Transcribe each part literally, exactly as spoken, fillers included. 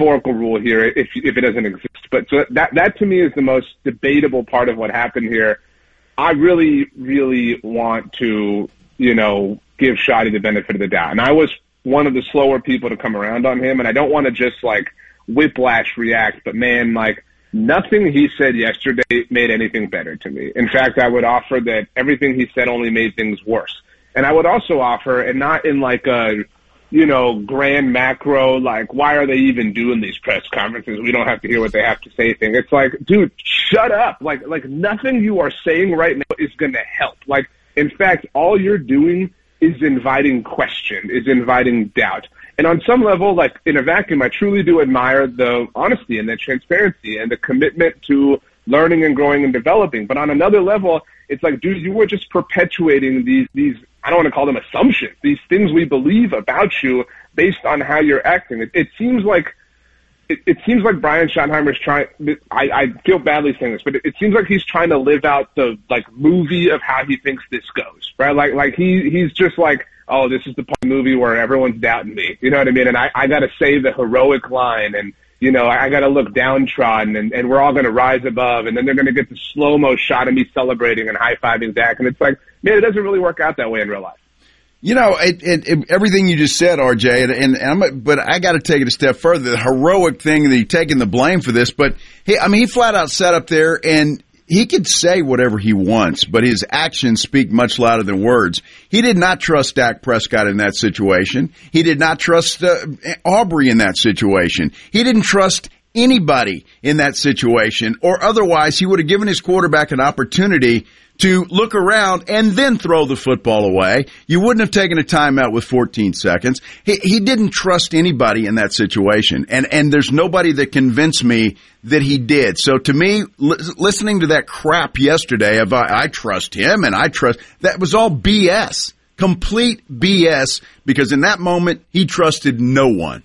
categorical rule here if if it doesn't exist. But so that that to me is the most debatable part of what happened here. I really, really want to, you know, give Shotty the benefit of the doubt. And I was one of the slower people to come around on him, and I don't want to just, like, whiplash react, but, man, like, nothing he said yesterday made anything better to me. In fact, I would offer that everything he said only made things worse. And I would also offer, and not in, like, a, you know, grand macro, like, why are they even doing these press conferences? We don't have to hear what they have to say thing. It's like, dude, shut up. Like, like nothing you are saying right now is going to help. Like, in fact, all you're doing is inviting question, is inviting doubt. And on some level, like, in a vacuum, I truly do admire the honesty and the transparency and the commitment to learning and growing and developing. But on another level, it's like, dude, you were just perpetuating these, these, I don't want to call them assumptions, these things we believe about you based on how you're acting. It, it seems like, it, it seems like Brian Schottenheimer's trying, I, I feel badly saying this, but it, it seems like he's trying to live out the, like, movie of how he thinks this goes, right? Like, like he, he's just like, oh, this is the part of the movie where everyone's doubting me. You know what I mean? And I, I gotta say the heroic line, and, you know, I, I gotta look downtrodden, and, and we're all gonna rise above, and then they're gonna get the slow-mo shot of me celebrating and high-fiving Dak, and it's like, man, it doesn't really work out that way in real life. You know, it, it, it, everything you just said, R J, and, and I'm, but I got to take it a step further. The heroic thing that he's taking the blame for this, but he, I mean, he flat out sat up there and he could say whatever he wants, but his actions speak much louder than words. He did not trust Dak Prescott in that situation. He did not trust uh, Aubrey in that situation. He didn't trust anybody in that situation, or otherwise he would have given his quarterback an opportunity to look around and then throw the football away. You wouldn't have taken a timeout with fourteen seconds. He, he didn't trust anybody in that situation, and, and there's nobody that convinced me that he did. So to me, li- listening to that crap yesterday of I, I trust him and I trust, that was all B S, complete B S, because in that moment he trusted no one.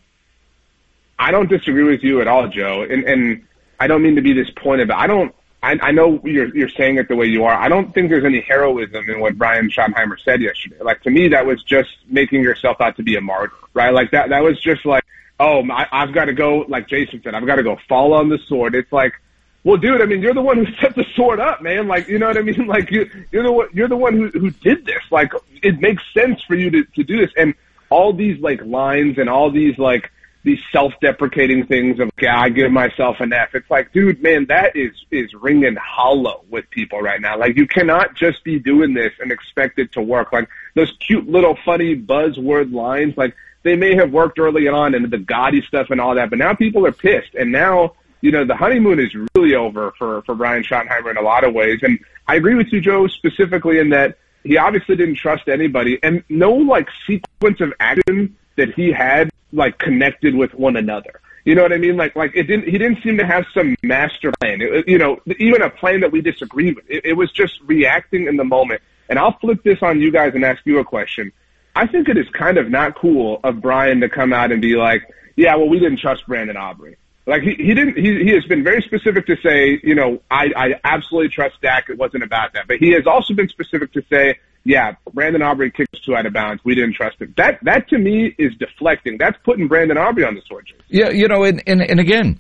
I don't disagree with you at all, Joe, and, and I don't mean to be disappointed, but I don't. I, I know you're you're saying it the way you are. I don't think there's any heroism in what Brian Schottenheimer said yesterday. Like, to me, that was just making yourself out to be a martyr, right? Like that that was just like, oh, I, I've got to go, like Jason said, I've got to go fall on the sword. It's like, well, dude, I mean, you're the one who set the sword up, man. Like, you know what I mean? Like, you, you're the one you're the one who who did this. Like, it makes sense for you to to do this. And all these like lines and all these like these self-deprecating things of, okay, I give myself an F. It's like, dude, man, that is, is ringing hollow with people right now. Like, you cannot just be doing this and expect it to work. Like, those cute little funny buzzword lines, like, they may have worked early on and the gaudy stuff and all that, but now people are pissed. And now, you know, the honeymoon is really over for, for Brian Schottenheimer in a lot of ways. And I agree with you, Joe, specifically in that he obviously didn't trust anybody, and no, like, sequence of action that he had, like, connected with one another. You know what I mean? Like, like it didn't, he didn't seem to have some master plan. It, you know, even a plan that we disagreed with. It, it was just reacting in the moment. And I'll flip this on you guys and ask you a question. I think it is kind of not cool of Brian to come out and be like, yeah, well, we didn't trust Brandon Aubrey. Like, he, he didn't, he, he has been very specific to say, you know, I, I absolutely trust Dak. It wasn't about that. But he has also been specific to say, yeah, Brandon Aubrey kicked us two out of bounds. We didn't trust him. That, that to me is deflecting. That's putting Brandon Aubrey on the sword. Yeah, you know, and, and, and again,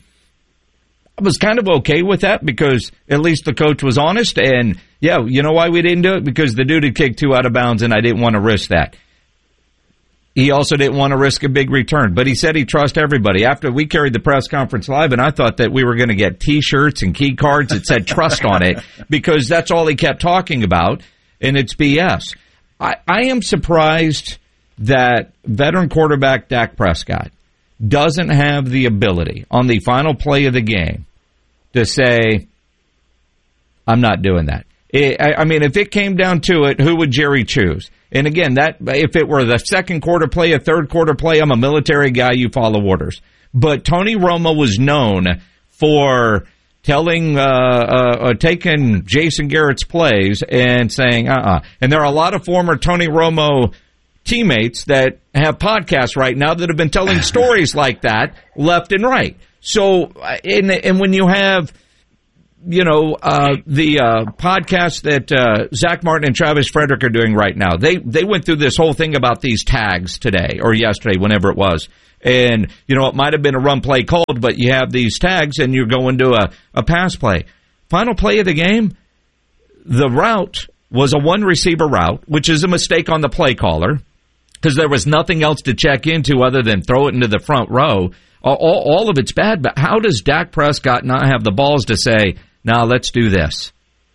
I was kind of okay with that because at least the coach was honest. And, yeah, you know why we didn't do it? Because the dude had kicked two out of bounds, and I didn't want to risk that. He also didn't want to risk a big return, but he said he trusts everybody. After we carried the press conference live, and I thought that we were going to get T-shirts and key cards that said trust on it because that's all he kept talking about. And it's B S. I, I am surprised that veteran quarterback Dak Prescott doesn't have the ability on the final play of the game to say, I'm not doing that. It, I, I mean, if it came down to it, who would Jerry choose? And again, that if it were the second quarter play, a third quarter play, I'm a military guy, you follow orders. But Tony Romo was known for telling, uh, uh, uh, taking Jason Garrett's plays and saying, uh-uh. And there are a lot of former Tony Romo teammates that have podcasts right now that have been telling stories like that left and right. So, and, and when you have, you know, uh, the, uh, podcast that, uh, Zach Martin and Travis Frederick are doing right now, they, they went through this whole thing about these tags today or yesterday, whenever it was. And, you know, it might have been a run play called, but you have these tags and you're going to a, a pass play. Final play of the game, the route was a one receiver route, which is a mistake on the play caller because there was nothing else to check into other than throw it into the front row. All, all of it's bad, but how does Dak Prescott not have the balls to say, now let's do this?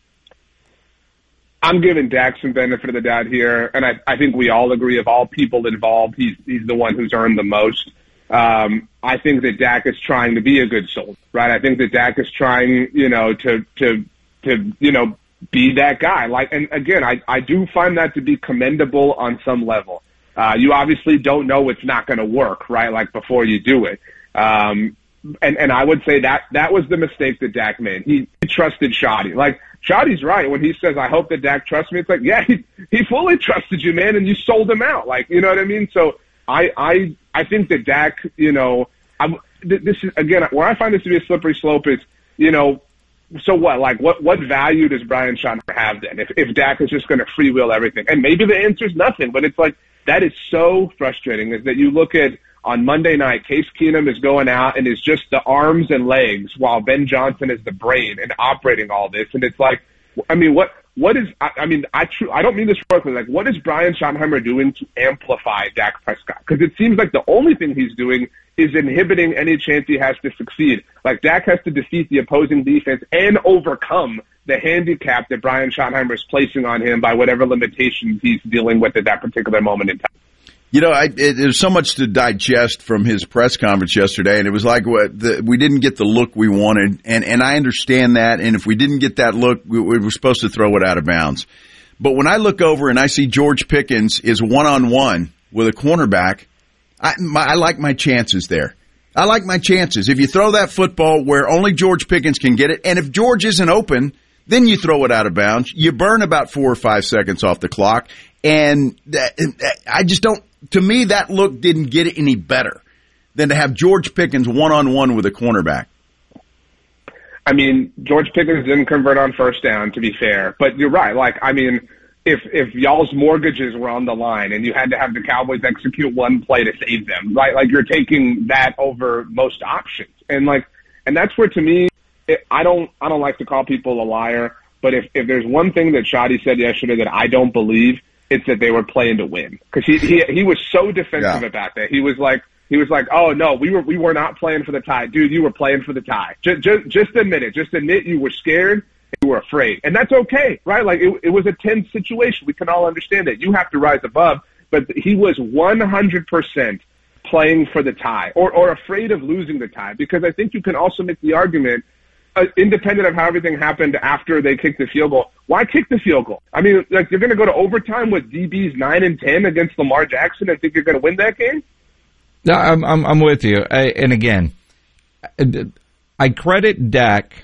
I'm giving Dak some benefit of the doubt here, and I, I think we all agree of all people involved, he's he's the one who's earned the most. Um, I think that Dak is trying to be a good soldier, right? I think that Dak is trying, you know, to to to you know be that guy. Like, and again, I I do find that to be commendable on some level. Uh, you obviously don't know it's not going to work, right? Like before you do it. Um, and and I would say that that was the mistake that Dak made. He, he trusted Shoddy. Like, Shoddy's right when he says, I hope that Dak trusts me. It's like, yeah, he, he fully trusted you, man, and you sold him out. Like, you know what I mean? So I I, I think that Dak, you know, I'm, this is, again, where I find this to be a slippery slope is, you know, so what? Like, what what value does Brian Schottenheimer have then if, if Dak is just going to freewheel everything? And maybe the answer is nothing, but it's like, that is so frustrating is that you look at on Monday night, Case Keenum is going out and is just the arms and legs while Ben Johnson is the brain and operating all this. And it's like, I mean, what, what is, I, I mean, I true, I don't mean this rhetorically, like, what is Brian Schottenheimer doing to amplify Dak Prescott? Because it seems like the only thing he's doing is inhibiting any chance he has to succeed. Like, Dak has to defeat the opposing defense and overcome the handicap that Brian Schottenheimer is placing on him by whatever limitations he's dealing with at that particular moment in time. You know, I, it, there's so much to digest from his press conference yesterday, and it was like what the, we didn't get the look we wanted, and, and I understand that, and if we didn't get that look, we, we were supposed to throw it out of bounds. But when I look over and I see George Pickens is one-on-one with a cornerback, I, my, I like my chances there. I like my chances. If you throw that football where only George Pickens can get it, and if George isn't open, then you throw it out of bounds. You burn about four or five seconds off the clock, and that, I just don't. To me, that look didn't get it any better than to have George Pickens one-on-one with a cornerback. I mean, George Pickens didn't convert on first down, to be fair. But you're right. Like, I mean, if if y'all's mortgages were on the line and you had to have the Cowboys execute one play to save them, right? Like, you're taking that over most options. And, like, and that's where, to me, it, I don't I don't like to call people a liar. But if, if there's one thing that Shoddy said yesterday that I don't believe, it's that they were playing to win, because he, he he was so defensive yeah. about that. He was like he was like, oh no, we were we were not playing for the tie, dude. You were playing for the tie. Just just, just admit it. Just admit you were scared. You were afraid, and that's okay, right? Like it, it was a tense situation. We can all understand that. You have to rise above, but he was one hundred percent playing for the tie, or or afraid of losing the tie, because I think you can also make the argument. Uh, independent of how everything happened after they kicked the field goal, why kick the field goal? I mean, like, you're going to go to overtime with D Bs nine and ten against Lamar Jackson and think you're going to win that game? No, I'm I'm, I'm with you. I, and again, I credit Dak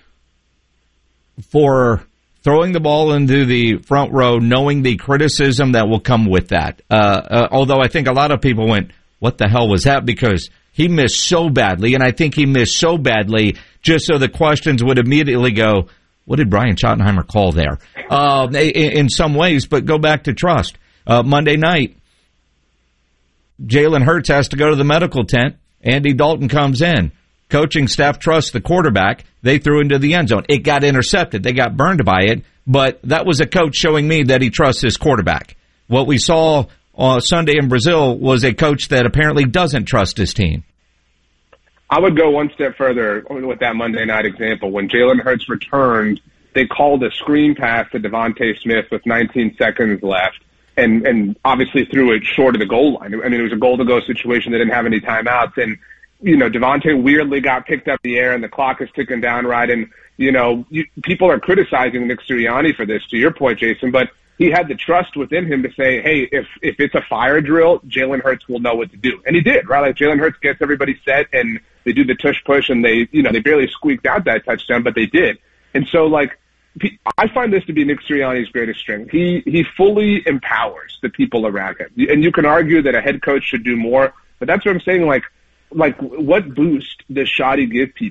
for throwing the ball into the front row, knowing the criticism that will come with that. Uh, uh, although I think a lot of people went, "What the hell was that?" Because he missed so badly, and I think he missed so badly just so the questions would immediately go, what did Brian Schottenheimer call there? Uh, in, in some ways, but go back to trust. Uh, Monday night, Jalen Hurts has to go to the medical tent. Andy Dalton comes in. Coaching staff trusts the quarterback. They threw into the end zone. It got intercepted. They got burned by it, but that was a coach showing me that he trusts his quarterback. What we saw on Sunday in Brazil was a coach that apparently doesn't trust his team. I would go one step further with that Monday night example. When Jalen Hurts returned, they called a screen pass to Devontae Smith with nineteen seconds left, and, and obviously threw it short of the goal line. I mean, it was a goal-to-go situation. They didn't have any timeouts. And, you know, Devontae weirdly got picked up in the air, and the clock is ticking down right. And, you know, you, people are criticizing Nick Sirianni for this, to your point, Jason, but he had the trust within him to say, hey, if if it's a fire drill, Jalen Hurts will know what to do. And he did, right? Like, Jalen Hurts gets everybody set, and they do the tush push, and they, you know, they barely squeaked out that touchdown, but they did. And so, like, I find this to be Nick Sirianni's greatest strength. He he fully empowers the people around him. And you can argue that a head coach should do more, but that's what I'm saying. Like, like what boost does Shoddy give people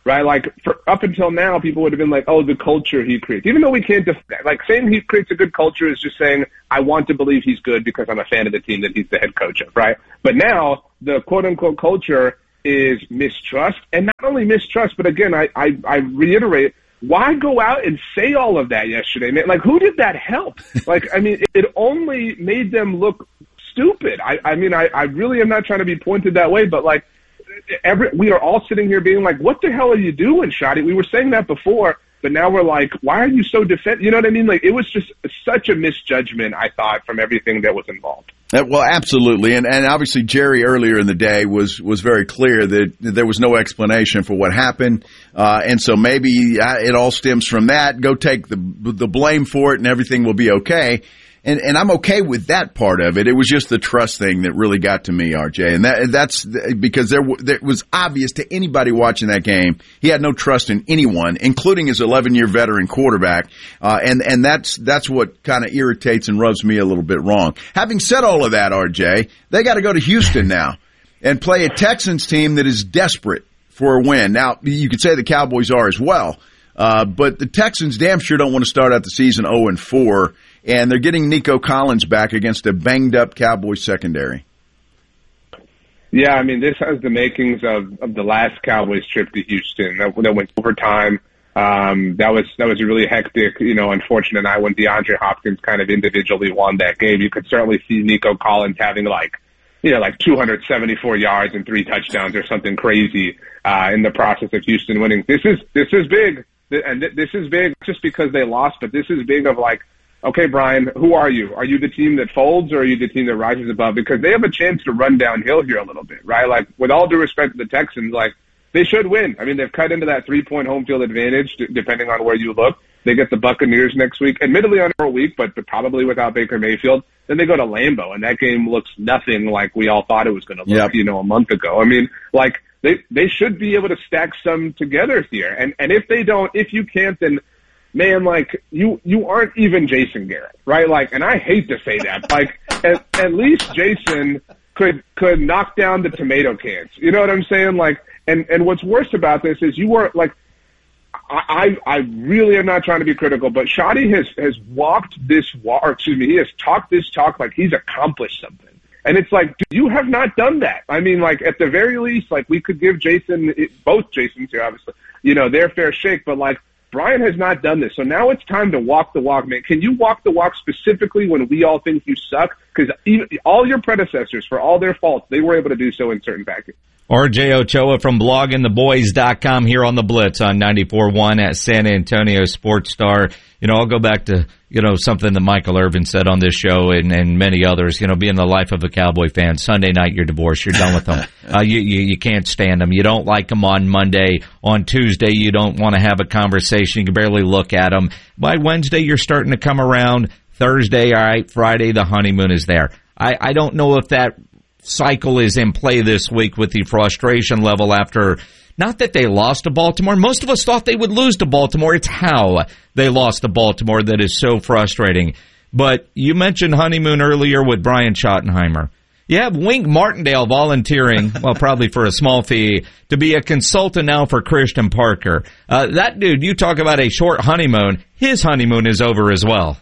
right? Like for up until now, people would have been like, oh, the culture he creates. Even though we can't, def- like saying he creates a good culture is just saying, I want to believe he's good because I'm a fan of the team that he's the head coach of, right? But now the quote unquote culture is mistrust, and not only mistrust, but again, I, I, I reiterate, why go out and say all of that yesterday, man? Like, who did that help? Like, I mean, it only made them look stupid. I, I mean, I, I really am not trying to be pointed that way, but like, every, we are all sitting here being like, what the hell are you doing, Shotty? We were saying that before, but now we're like, why are you so defensive? You know what I mean? Like, it was just such a misjudgment, I thought, from everything that was involved. Uh, well, absolutely, and and obviously Jerry earlier in the day was was very clear that there was no explanation for what happened, uh, and so maybe it all stems from that. Go take the the blame for it, and everything will be okay. And and I'm okay with that part of it. It was just the trust thing that really got to me, R J, and that that's because there, there was obvious to anybody watching that game he had no trust in anyone, including his eleven-year veteran quarterback, uh, and and that's that's what kind of irritates and rubs me a little bit wrong. Having said all of that, R J, they got to go to Houston now and play a Texans team that is desperate for a win. Now you could say the Cowboys are as well, uh, but the Texans damn sure don't want to start out the season oh and four. And they're getting Nico Collins back against a banged-up Cowboys secondary. Yeah, I mean, this has the makings of, of the last Cowboys trip to Houston. That, that went overtime. Um, that was that was a really hectic, you know, unfortunate night when DeAndre Hopkins kind of individually won that game. You could certainly see Nico Collins having like, you know, like two hundred seventy-four yards and three touchdowns or something crazy uh, in the process of Houston winning. This is this is big, and this is big just because they lost, but this is big of like, okay, Brian, who are you? Are you the team that folds or are you the team that rises above? Because they have a chance to run downhill here a little bit, right? Like, with all due respect to the Texans, like, they should win. I mean, they've cut into that three-point home field advantage, d- depending on where you look. They get the Buccaneers next week, admittedly on a week, but, but probably without Baker Mayfield. Then they go to Lambeau, and that game looks nothing like we all thought it was going to look, yep. you know, a month ago. I mean, like, they they should be able to stack some together here. And, and if they don't, if you can't, then – man, like, you, you aren't even Jason Garrett, right? Like, and I hate to say that, like, at, at least Jason could, could knock down the tomato cans. You know what I'm saying? Like, and, and what's worse about this is you weren't, like, I, I, I really am not trying to be critical, but Shotty has, has walked this walk, or excuse me, he has talked this talk like he's accomplished something. And it's like, dude, you have not done that. I mean, like, at the very least, like, we could give Jason, both Jasons here, obviously, you know, their fair shake, but like, Brian has not done this, so now it's time to walk the walk, man. Can you walk the walk specifically when we all think you suck? Because all your predecessors, for all their faults, they were able to do so in certain packages. R J Ochoa from blogging the boys dot com here on the Blitz on ninety-four point one at San Antonio Sports Star. You know, I'll go back to, you know, something that Michael Irvin said on this show and, and many others, you know, being the life of a Cowboy fan. Sunday night, you're divorced. You're done with them. Uh, you, you, you can't stand them. You don't like them on Monday. On Tuesday, you don't want to have a conversation. You can barely look at them. By Wednesday, you're starting to come around. Thursday, all right. Friday, the honeymoon is there. I, I don't know if that cycle is in play this week with the frustration level after, not that they lost to Baltimore. Most of us thought they would lose to Baltimore. It's how they lost to Baltimore that is so frustrating. But you mentioned honeymoon earlier with Brian Schottenheimer. You have Wink Martindale volunteering, well, probably for a small fee, to be a consultant now for Christian Parker. Uh, that dude, you talk about a short honeymoon, his honeymoon is over as well.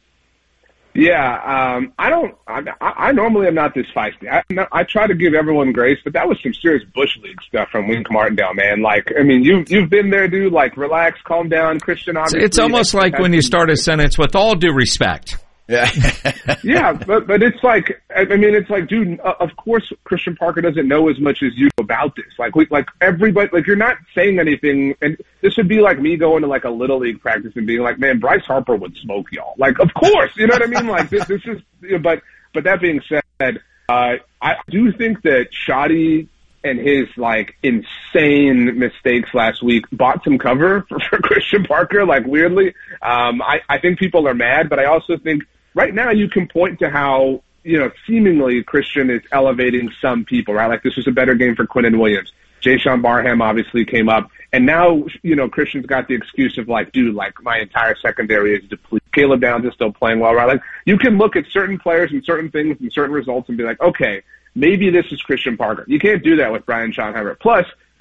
Yeah, um, I don't. I, I normally am not this feisty. I, I try to give everyone grace, but that was some serious Bush League stuff from Wink Martindale, man. Like, I mean, you you've been there, dude. Like, relax, calm down, Christian. Obviously, it's almost like when you start a sentence with all due respect. Yeah, yeah, but but it's like, I mean, it's like, dude. Of course, Christian Parker doesn't know as much as you about this. Like, we, like everybody, like you're not saying anything, and this would be like me going to like a little league practice and being like, man, Bryce Harper would smoke y'all. Like, of course, you know what I mean? Like, this, this is, you know, but but that being said, uh, I do think that Shotty and his like insane mistakes last week bought some cover for, for Christian Parker. Like, weirdly, um, I I think people are mad, but I also think. Right now, you can point to how, you know, seemingly Christian is elevating some people, right? Like, this was a better game for Quinnen Williams. Jayshon Barham obviously came up. And now, you know, Christian's got the excuse of, like, dude, like, my entire secondary is depleted. Caleb Downs is still playing well, right? Like, you can look at certain players and certain things and certain results and be like, okay, maybe this is Christian Parker. You can't do that with Brian Schottenheimer. Plus,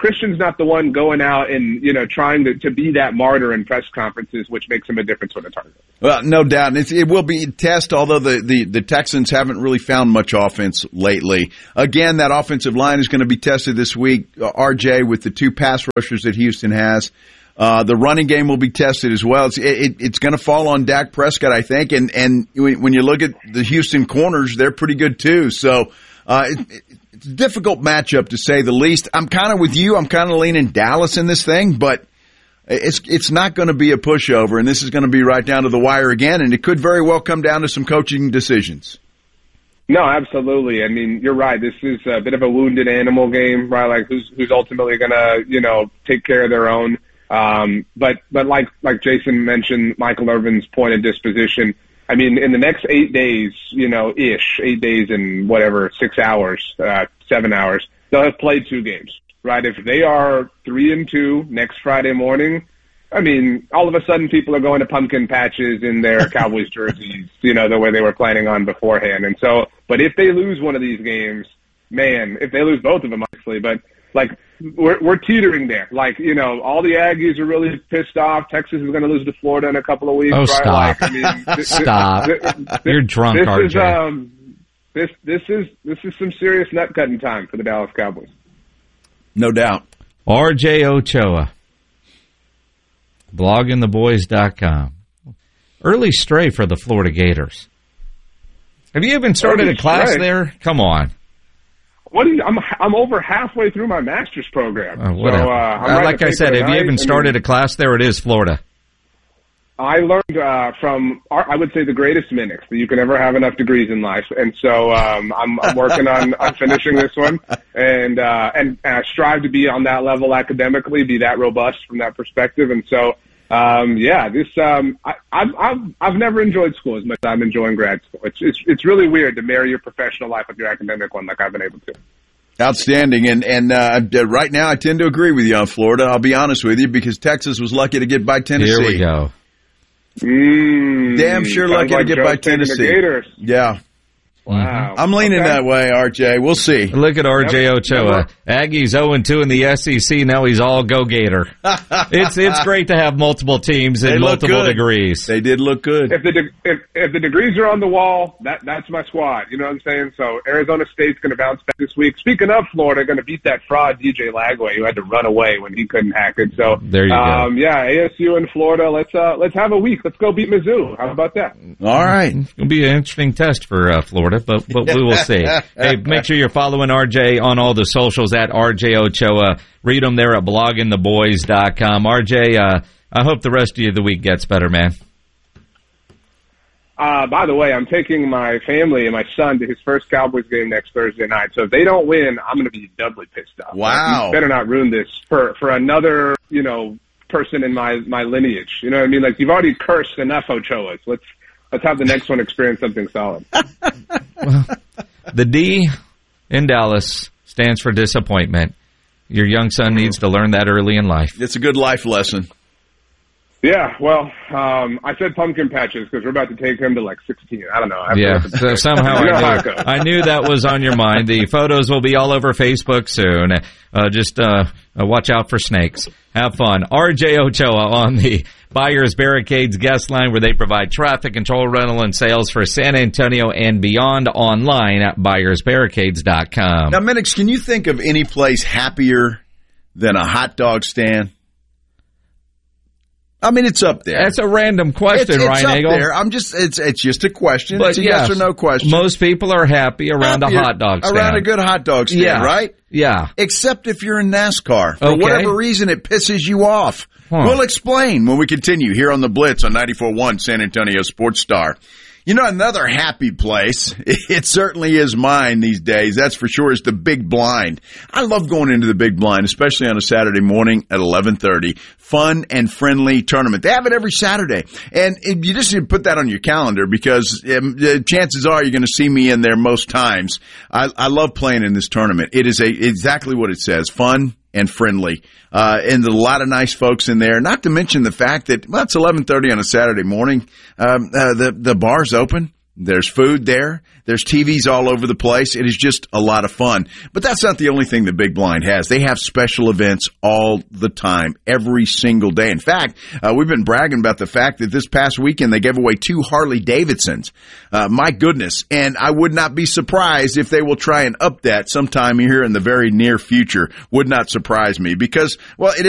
Christian's not the one going out and, you know, trying to, to be that martyr in press conferences, which makes him a different sort of target. Well, no doubt. And it's, it will be a test, although the, the, the Texans haven't really found much offense lately. Again, that offensive line is going to be tested this week, uh, R J, with the two pass rushers that Houston has. Uh, the running game will be tested as well. It's, it, it's going to fall on Dak Prescott, I think. And, and when you look at the Houston corners, they're pretty good too. So, uh, it, it's a difficult matchup to say the least. I'm kind of with you. I'm kind of leaning Dallas in this thing, but It's it's not going to be a pushover, and this is going to be right down to the wire again, and it could very well come down to some coaching decisions. No, absolutely. I mean, you're right. This is a bit of a wounded animal game, right? Like who's who's ultimately going to, you know, take care of their own. Um, but but like like Jason mentioned, Michael Irvin's point of disposition. I mean, in the next eight days, you know, ish, eight days and whatever, six hours, uh, seven hours, they'll have played two games. Right, if they are three and two next Friday morning, I mean, all of a sudden people are going to pumpkin patches in their Cowboys jerseys, you know, the way they were planning on beforehand. And so, but if they lose one of these games, man, if they lose both of them, honestly, but like we're we're teetering there. Like, you know, all the Aggies are really pissed off. Texas is going to lose to Florida in a couple of weeks. Oh, right? stop! Like, I mean, th- stop! Th- th- You're drunk, this R J. Is, um, this this is this is some serious nut cutting time for the Dallas Cowboys. No doubt. R J Ochoa, blogging the boys dot com. Early stray for the Florida Gators. Have you even started Early a class stray? there? Come on. What do you, I'm I'm over halfway through my master's program. Uh, whatever. So, uh, I'm uh, writing like a I paper said, have you tonight. even started I mean, a class there? It is Florida. I learned uh, from, our, I would say, the greatest mimics that you can ever have enough degrees in life, and so um, I'm, I'm working on, on finishing this one, and uh, and uh, strive to be on that level academically, be that robust from that perspective, and so um, yeah, this um, I, I've I've I've never enjoyed school as much as I'm enjoying grad school. It's it's it's really weird to marry your professional life with your academic one, like I've been able to. Outstanding. And and uh, right now I tend to agree with you on Florida. I'll be honest with you, because Texas was lucky to get by Tennessee. Here we go. Mm, Damn sure lucky like to get Joe's by taking the Tennessee. Gators. Yeah. Wow. I'm leaning Okay. that way, R J. We'll see. Look at R J Never- Ochoa. never- Aggies oh and two in the S E C. Now he's all go Gator. it's it's great to have multiple teams They and look multiple good. degrees. They did look good. If the de- if if the degrees are on the wall, that that's my squad. You know what I'm saying? So Arizona State's going to bounce back this week. Speaking of Florida, going to beat that fraud D J Lagway who had to run away when he couldn't hack it. So There you um, go. yeah, A S U and Florida. Let's uh let's have a week. Let's go beat Mizzou. How about that? All right. It's going to be an interesting test for uh, Florida, but, but we will see. Hey, make sure you're following R J on all the socials at R J Ochoa. Read them there at blogging the boys dot com. R J, uh, I hope the rest of the week gets better, man. Uh, by the way, I'm taking my family and my son to his first Cowboys game next Thursday night. So if they don't win, I'm going to be doubly pissed off. Wow. You better not ruin this for, for another, you know, person in my, my lineage. You know what I mean? Like, you've already cursed enough Ochoas. Let's, let's have the next one experience something solid. Well, the D in Dallas stands for disappointment. Your young son needs to learn that early in life. It's a good life lesson. Yeah, well, um, I said pumpkin patches because we're about to take him to like sixteen. I don't know. I Yeah, forgot to- so somehow You know how I it knew, goes. I knew that was on your mind. The photos will be all over Facebook soon. Uh, just uh, uh, watch out for snakes. Have fun. R J Ochoa on the Buyers Barricades guest line, where they provide traffic control, rental, and sales for San Antonio and beyond, online at buyers barricades dot com. Now, Minix, can you think of any place happier than a hot dog stand? I mean, it's up there. That's a random question, it's, it's Ryan up Eagle. there. I'm just, it's it's just a question. But it's a yes, yes or no question. Most people are happy around Happier a hot dog stand. Around a good hot dog stand, Yeah. right? Yeah. Except if you're in NASCAR. For Okay. whatever reason, it pisses you off. Huh. We'll explain when we continue here on The Blitz on ninety-four point one San Antonio Sports Star. You know, another happy place, it certainly is mine these days, that's for sure, is the Big Blind. I love going into the Big Blind, especially on a Saturday morning at eleven thirty. Fun and friendly tournament. They have it every Saturday. And it, you just need to put that on your calendar, because um, uh, chances are you're going to see me in there most times. I, I love playing in this tournament. It is a exactly what it says, fun and friendly. Uh, and a lot of nice folks in there, not to mention the fact that, well, it's eleven thirty on a Saturday morning. Um, uh, the, the bar's open. There's food there. There's T Vs all over the place. It is just a lot of fun. But that's not the only thing the Big Blind has. They have special events all the time, every single day. In fact, uh, we've been bragging about the fact that this past weekend they gave away two Harley Davidsons. Uh, my goodness. And I would not be surprised if they will try and up that sometime here in the very near future. Would not surprise me because, well, it is